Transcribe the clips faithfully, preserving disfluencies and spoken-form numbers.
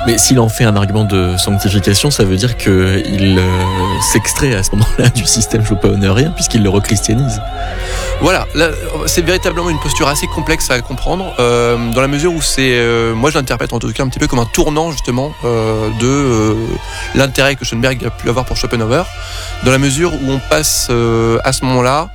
Mais s'il en fait un argument de sanctification, ça veut dire qu'il euh, s'extrait à ce moment-là du système schopenhauerien, puisqu'il le rechristianise. Voilà, là, c'est véritablement une posture assez complexe à comprendre, euh, dans la mesure où c'est, euh, moi je l'interprète en tout cas un petit peu comme un tournant justement euh, de euh, l'intérêt que Schoenberg a pu avoir pour Schopenhauer, dans la mesure où on passe euh, à ce moment-là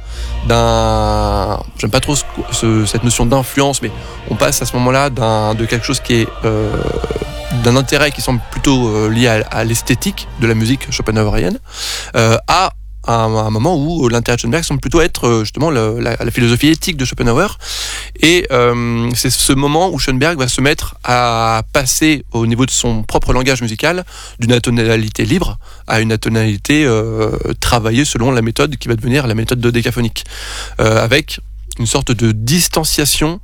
d'un, j'aime pas trop ce, ce, cette notion d'influence, mais on passe à ce moment-là d'un, de quelque chose qui est euh, d'un intérêt qui semble plutôt euh, lié à, à l'esthétique de la musique schopenhauerienne, euh, à à un moment où l'intérêt de Schoenberg semble plutôt être justement la, la, la philosophie éthique de Schopenhauer. Et euh, c'est ce moment où Schoenberg va se mettre à passer au niveau de son propre langage musical d'une atonalité libre à une atonalité euh, travaillée selon la méthode qui va devenir la méthode dodécaphonique, euh, avec une sorte de distanciation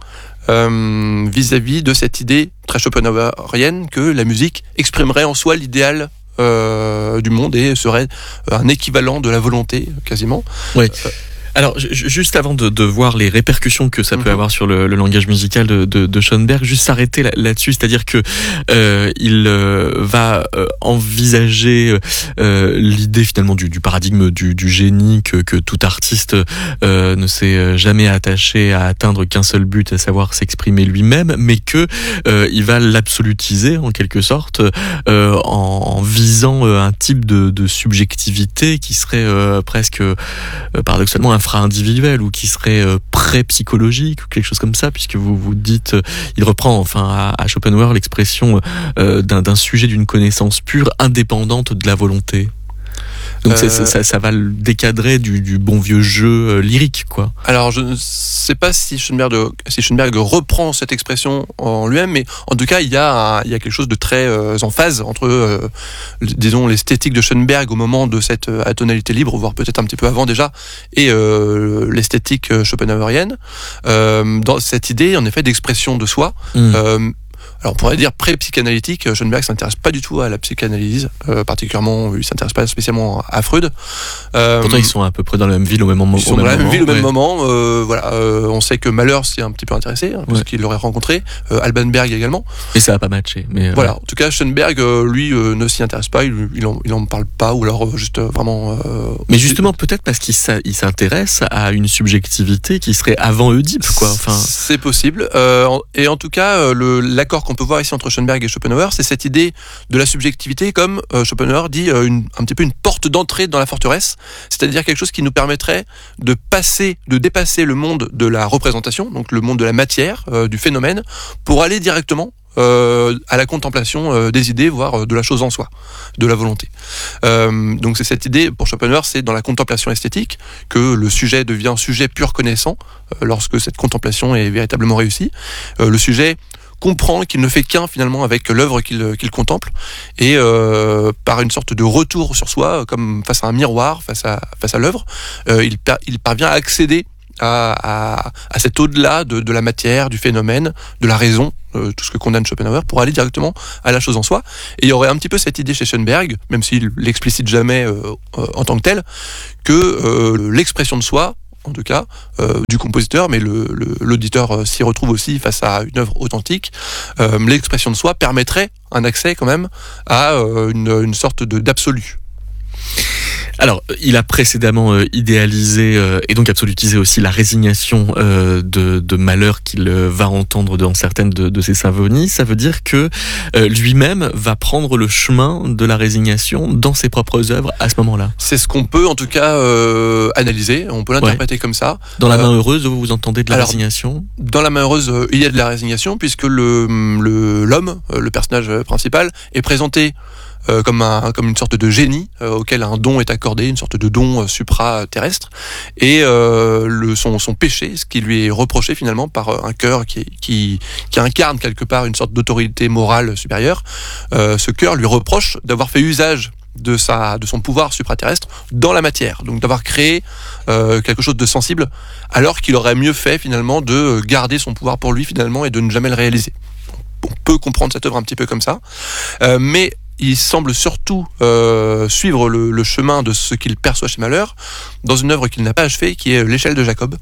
euh, vis-à-vis de cette idée très schopenhauerienne que la musique exprimerait en soi l'idéal Euh, du monde et serait un équivalent de la volonté quasiment. Oui. Euh, Alors, j- juste avant de, de voir les répercussions que ça peut mm-hmm. avoir sur le, le langage musical de, de, de Schoenberg, juste s'arrêter là, là-dessus, c'est-à-dire que euh, il euh, va euh, envisager euh, l'idée finalement du, du paradigme du, du génie que, que tout artiste euh, ne s'est jamais attaché à atteindre qu'un seul but, à savoir s'exprimer lui-même, mais que euh, il va l'absolutiser en quelque sorte euh, en, en visant euh, un type de, de subjectivité qui serait euh, presque euh, paradoxalement infra-individuel ou qui serait euh, pré-psychologique ou quelque chose comme ça, puisque vous vous dites, euh, il reprend enfin à, à Schopenhauer l'expression euh, d'un, d'un sujet d'une connaissance pure indépendante de la volonté. Donc euh, c'est, ça, ça va le décadrer du, du bon vieux jeu euh, lyrique, quoi. Alors je ne sais pas si Schoenberg, si Schoenberg reprend cette expression en lui-même, mais en tout cas il y a, un, il y a quelque chose de très euh, en phase entre, euh, disons, l'esthétique de Schoenberg au moment de cette euh, atonalité libre, voire peut-être un petit peu avant déjà, et euh, l'esthétique schopenhauerienne, euh, dans cette idée en effet d'expression de soi. Mmh. Euh, Alors on pourrait dire pré-psychanalytique, Schoenberg s'intéresse pas du tout à la psychanalyse, euh, particulièrement, il s'intéresse pas spécialement à Freud. Euh, Pourtant ils sont à peu près dans la même ville au même moment. Ils sont dans la même moment, ville au ouais. même moment. Euh, voilà, euh, on sait que Mahler s'y est un petit peu intéressé, hein, parce ouais. qu'il l'aurait rencontré, euh, Alban Berg également. Mais ça a pas matché. Mais voilà, ouais. En tout cas Schoenberg, euh, lui, euh, ne s'y intéresse pas, il, il, en, il en parle pas, ou alors euh, juste euh, vraiment. Euh, Mais justement peut-être parce qu'il s'a, il s'intéresse à une subjectivité qui serait avant Oedipe, quoi. Enfin, c'est possible. Euh, et en tout cas, euh, le, l'accord qu'on peut voir ici entre Schoenberg et Schopenhauer, c'est cette idée de la subjectivité comme euh, Schopenhauer dit euh, une, un petit peu une porte d'entrée dans la forteresse, c'est-à-dire quelque chose qui nous permettrait de passer, de dépasser le monde de la représentation, donc le monde de la matière, euh, du phénomène, pour aller directement Euh, à la contemplation euh, des idées, voire euh, de la chose en soi, de la volonté. Euh, donc c'est cette idée, pour Schopenhauer, c'est dans la contemplation esthétique que le sujet devient sujet pur connaissant, euh, lorsque cette contemplation est véritablement réussie. Euh, le sujet comprend qu'il ne fait qu'un finalement avec l'œuvre qu'il, qu'il contemple, et euh, par une sorte de retour sur soi, comme face à un miroir, face à, face à l'œuvre, euh, il, per, il parvient à accéder À, à, à cet au-delà de, de la matière, du phénomène, de la raison, euh, tout ce que condamne Schopenhauer, pour aller directement à la chose en soi. Et il y aurait un petit peu cette idée chez Schoenberg, même s'il l'explicite jamais euh, euh, en tant que tel, que euh, l'expression de soi, en tout cas, euh, du compositeur, mais le, le, l'auditeur euh, s'y retrouve aussi face à une œuvre authentique, euh, l'expression de soi permettrait un accès quand même à euh, une, une sorte de, d'absolu. Alors, il a précédemment euh, idéalisé euh, et donc absolutisé aussi la résignation euh, de, de Mahler qu'il euh, va entendre dans certaines de, de ses symphonies. Ça veut dire que euh, lui-même va prendre le chemin de la résignation dans ses propres œuvres à ce moment-là. C'est ce qu'on peut en tout cas euh, analyser, on peut l'interpréter ouais. comme ça. Dans La main heureuse, vous, vous entendez de la alors, résignation ? Dans La main heureuse, euh, il y a de la résignation puisque le, le, l'homme, euh, le personnage principal, est présenté Euh, comme, un, comme une sorte de génie euh, auquel un don est accordé, une sorte de don euh, supra-terrestre, et euh, le, son, son péché, ce qui lui est reproché finalement par euh, un cœur qui, qui, qui incarne quelque part une sorte d'autorité morale supérieure, euh, ce cœur lui reproche d'avoir fait usage de, sa, de son pouvoir supraterrestre dans la matière, donc d'avoir créé euh, quelque chose de sensible, alors qu'il aurait mieux fait finalement de garder son pouvoir pour lui finalement et de ne jamais le réaliser. On peut comprendre cette œuvre un petit peu comme ça, euh, mais il semble surtout euh, suivre le, le chemin de ce qu'il perçoit chez Mahler dans une œuvre qu'il n'a pas achevée, qui est L'échelle de Jacob,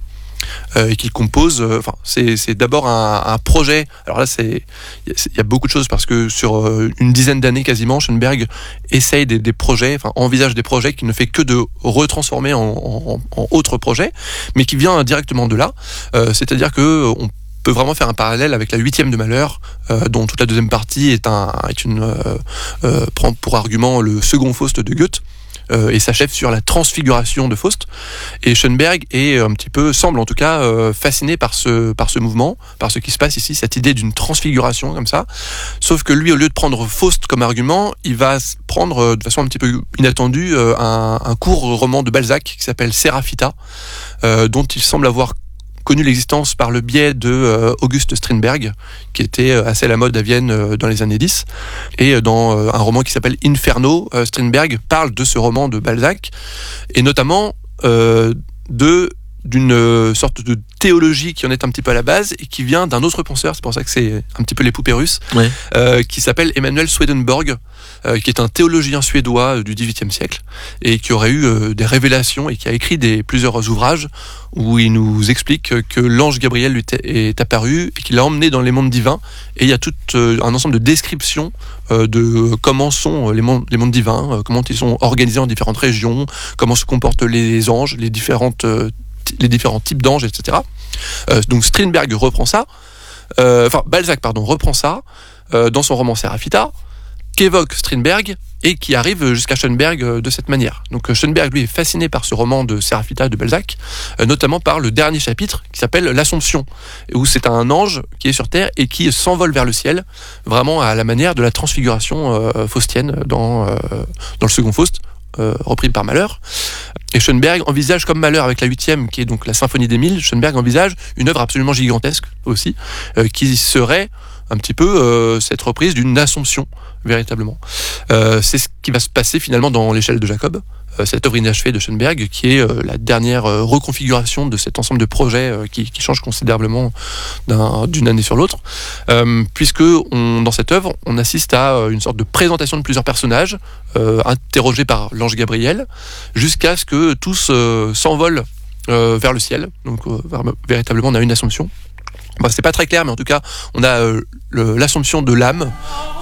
euh, et qu'il compose. Euh, enfin, c'est, c'est d'abord un, un projet. Alors là, c'est il y a beaucoup de choses parce que sur euh, une dizaine d'années quasiment, Schoenberg essaye des, des projets, enfin envisage des projets qu'il ne fait que de retransformer en, en, en autres projets, mais qui vient directement de là. Euh, c'est-à-dire que on peut vraiment faire un parallèle avec la huitième de Malheur, euh, dont toute la deuxième partie est un est une euh, euh, prend pour argument le second Faust de Goethe. Euh, et s'achève sur la transfiguration de Faust. Et Schoenberg est un petit peu, semble en tout cas, euh, fasciné par ce, par ce mouvement, par ce qui se passe ici, cette idée d'une transfiguration comme ça. Sauf que lui, au lieu de prendre Faust comme argument, il va prendre euh, de façon un petit peu inattendue euh, un, un court roman de Balzac qui s'appelle Seraphita, euh, dont il semble avoir connu l'existence par le biais de euh, August Strindberg, qui était assez à la mode à Vienne euh, dans les années dix. Et dans euh, un roman qui s'appelle Inferno, euh, Strindberg parle de ce roman de Balzac, et notamment euh, de d'une euh, sorte de théologie qui en est un petit peu à la base et qui vient d'un autre penseur, c'est pour ça que c'est un petit peu les poupées russes, ouais. euh, qui s'appelle Emanuel Swedenborg, euh, qui est un théologien suédois du dix-huitième siècle et qui aurait eu euh, des révélations et qui a écrit des, plusieurs ouvrages où il nous explique que l'ange Gabriel lui est apparu et qu'il l'a emmené dans les mondes divins, et il y a tout euh, un ensemble de descriptions euh, de comment sont les mondes, les mondes divins, euh, comment ils sont organisés en différentes régions, comment se comportent les anges, les différentes euh, les différents types d'anges, et cetera. Euh, donc Strindberg reprend ça, euh, enfin Balzac pardon reprend ça euh, dans son roman Seraphita, qu'évoque Strindberg et qui arrive jusqu'à Schoenberg euh, de cette manière. Donc Schoenberg lui est fasciné par ce roman de Seraphita de Balzac, euh, notamment par le dernier chapitre qui s'appelle l'Assomption, où c'est un ange qui est sur terre et qui s'envole vers le ciel, vraiment à la manière de la transfiguration euh, faustienne dans euh, dans le second Faust. Euh, repris par Malheur. Et Schoenberg envisage, comme Malheur avec la huitième, qui est donc la symphonie d'Émile, Schoenberg envisage une œuvre absolument gigantesque aussi, euh, qui serait un petit peu euh, cette reprise d'une Assomption, véritablement. Euh, c'est ce qui va se passer finalement dans l'échelle de Jacob, euh, cette œuvre inachevée de Schoenberg, qui est euh, la dernière euh, reconfiguration de cet ensemble de projets euh, qui, qui change considérablement d'un, d'une année sur l'autre, euh, puisque on, dans cette œuvre, on assiste à euh, une sorte de présentation de plusieurs personnages, euh, interrogés par l'ange Gabriel, jusqu'à ce que tous euh, s'envolent euh, vers le ciel. Donc euh, véritablement, on a une Assomption. Bon, c'est pas très clair, mais en tout cas, on a euh, le, l'Assomption de l'âme